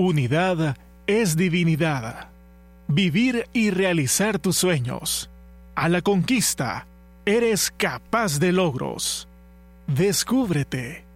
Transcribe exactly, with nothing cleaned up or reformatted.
Unidad es divinidad. Vivir y realizar tus sueños. A la conquista, eres capaz de logros. Descúbrete.